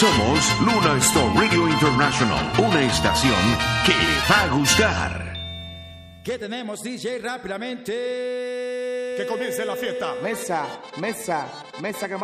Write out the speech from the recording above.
Somos Luna Star Radio International, una estación que le va a gustar. ¿Qué tenemos, DJ? Rápidamente. Que comience la fiesta. Mesa que